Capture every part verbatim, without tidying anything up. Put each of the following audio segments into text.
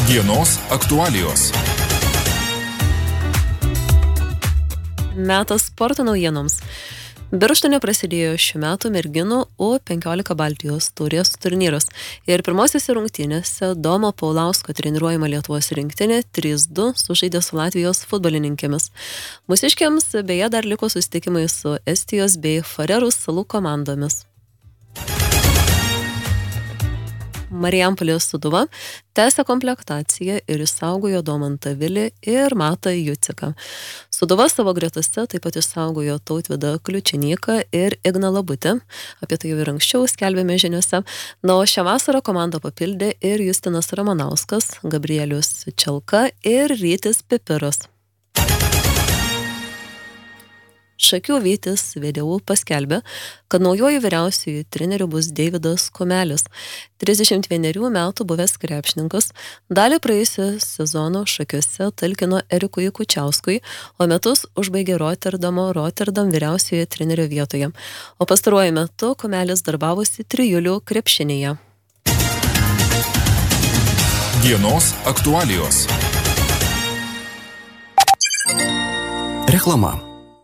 Dienos aktualijos. Metas sporto naujienoms. Birštone prasidėjo šių metų merginų U penkiolika Baltijos taurės turnyras ir pirmosiose rungtynėse Domo Paulausko treniruojama Lietuvos rinktinė trys du sužaidė su Latvijos futbolininkėmis. Mūsiškiams beje dar liko susitikimai su Estijos bei Farerų salų komandomis. Marijampolės Sūduva tęsia komplektaciją ir išsaugojo Domantą Vilį ir Matą Juciką. Sūduva savo gretose taip pat išsaugojo Tautvydą Kliučinyką ir Igną Labutę. Apie tai jau ir anksčiau skelbėme žiniose. Na, o šią vasarą komandą papildė ir Justinas Ramanauskas, Gabrielius Čelka ir Rytis Pipiras. Šakių Vytis V D U paskelbė, kad naujoju vyriausiuoju treneriu bus Deividas Kumelis. trisdešimt vienerių metų buvęs krepšininkas dalį praėjusio sezono Šakiuose talkino Erikui Kučiauskui, o metus užbaigė Rotterdamo Rotterdam vyriausiojo trenerio vietoje. O pastaruoju metu Kumelis darbavosi Trijulių krepšinyje. Dienos aktualijos. Reklama.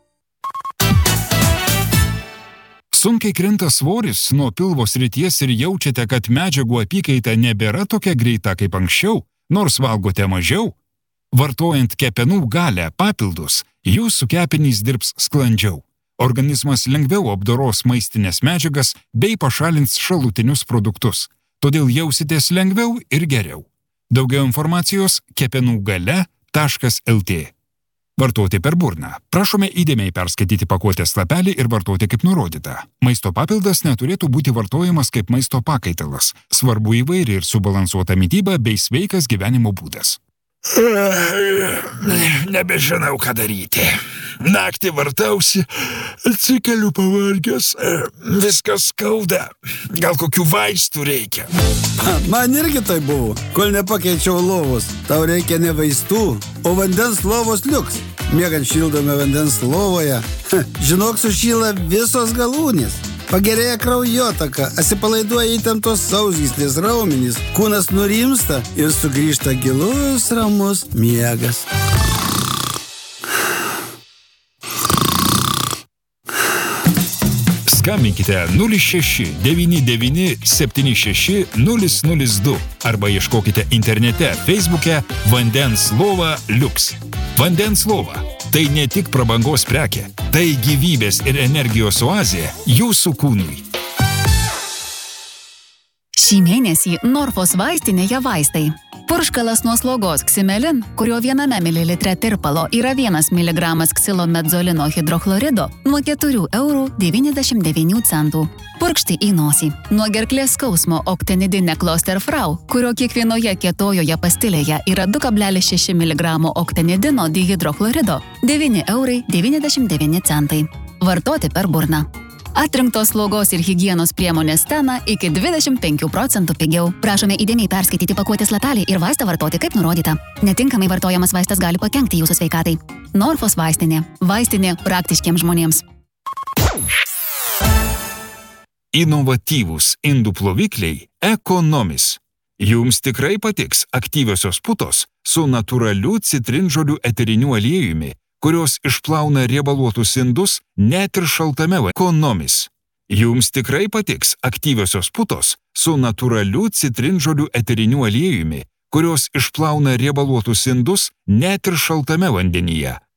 Sunkiai krinta svoris nuo pilvo srities ir jaučiate, kad medžiagų apykaita nebėra tokia greita kaip anksčiau, nors valgote mažiau? Vartojant kepenų galę papildus, jūsų kepenys dirbs sklandžiau. Organizmas lengviau apdoros maistinės medžiagas bei pašalins šalutinius produktus. Todėl jausitės lengviau ir geriau. Daugiau informacijos kepenų gale taškas L T. Vartoti per burną. Prašome įdėmiai perskaityti pakuotės lapelį ir vartoti kaip nurodyta. Maisto papildas neturėtų būti vartojamas kaip maisto pakaitalas. Svarbu įvairi ir subalansuota mityba bei sveikas gyvenimo būdas. Nebežinau, ką daryti. Naktį vartausi, atsikeliu pavargęs, viskas skauda. Gal kokių vaistų reikia? Man irgi tai buvo, kol nepakeičiau lovos. Tau reikia ne vaistų, o vandens lovos liuks. Miegant šildome vandens lovoje. Žinok, sušyla visos galūnės. Pagerėja kraujotaka, atsipalaiduoja įtemptos sausgyslės raumenys, kūnas nurimsta ir sugrįžta gilus ramus miegas. Skambinkite nulis šeši devyni devyni septyni šeši nulis nulis du arba ieškokite internete Facebook'e Vandens lova liuks. Vandens lova – tai ne tik prabangos prekė, tai gyvybės ir energijos oazė jūsų kūnui. Šį mėnesį Norfos vaistinėje vaistai. Purškalas nuo slogos Ximelin, kurio viename mililitre tirpalo yra vienas miligramas ksilomedzolino hidrochlorido, nuo keturių eurų devyniasdešimt devynių centų. Purkšti į nosį. Nuo gerklės skausmo Octenidine Klosterfrau, kurio kiekvienoje kietojoje pastilėje yra du kablelis šeši miligramo Octenidino dihidrochlorido, devyni eurai devyniasdešimt devyni centai. Vartoti per burną. Atrinktos slaugos ir higienos priemonės Stena iki dvidešimt penkių procentų pigiau. Prašome įdėmiai perskaityti pakuotės lapelį ir vaistą vartoti kaip nurodyta. Netinkamai vartojamas vaistas gali pakenkti jūsų sveikatai. Norfos vaistinė. Vaistinė praktiškiems žmonėms. Inovatyvūs indų plovikliai Ekonomis. Jums tikrai patiks aktyviosios putos su natūraliu citrinžolių eteriniu aliejumi, kurios išplauna riebaluotus indus net ir šaltame vandenyje. Ekonomis. Jums tikrai patiks aktyviosios putos su natūraliu citrinžolių eteriniu aliejumi, kurios išplauna riebaluotus indus net ir šaltame vandenyje.